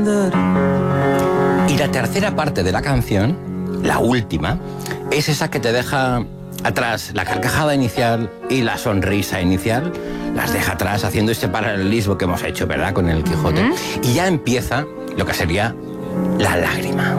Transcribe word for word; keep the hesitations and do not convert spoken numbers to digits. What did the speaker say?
Y la tercera parte de la canción, la última, es esa que te deja atrás la carcajada inicial y la sonrisa inicial, las deja atrás haciendo este paralelismo que hemos hecho, ¿verdad?, con el Quijote. Uh-huh. Y ya empieza lo que sería la lágrima.